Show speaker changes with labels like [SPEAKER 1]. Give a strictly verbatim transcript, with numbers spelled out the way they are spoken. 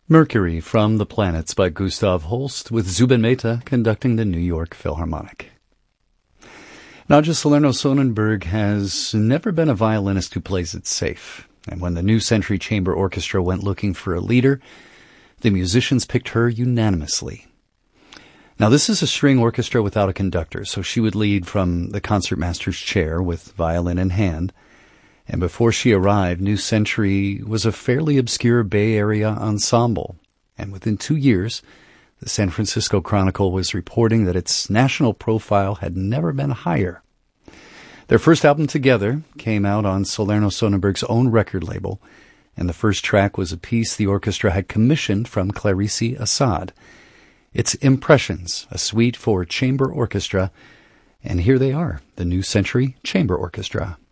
[SPEAKER 1] Mercury from the Planets by Gustav Holst, with Zubin Mehta conducting the New York Philharmonic. Nadja Salerno-Sonnenberg has never been a violinist who plays it safe, and when the New Century Chamber Orchestra went looking for a leader, the musicians picked her unanimously. Now, this is a string orchestra without a conductor, so she would lead from the concertmaster's chair with violin in hand. And before she arrived, New Century was a fairly obscure Bay Area ensemble. And within two years, the San Francisco Chronicle was reporting that its national profile had never been higher. Their first album together came out on Salerno-Sonnenberg's own record label, and the first track was a piece the orchestra had commissioned from Clarice Assad. It's Impressions, a suite for chamber orchestra, and here they are, the New Century Chamber Orchestra.